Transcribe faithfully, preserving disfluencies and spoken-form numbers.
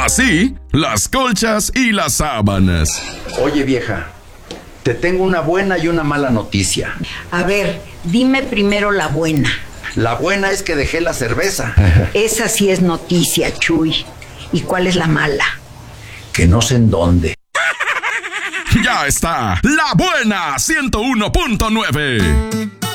Así, las colchas y las sábanas. Oye, vieja, te tengo una buena y una mala noticia. A ver, dime primero la buena. La buena es que dejé la cerveza. Esa sí es noticia, Chuy. ¿Y cuál es la mala? Que no sé en dónde. Ya está, La Buena ciento uno punto nueve.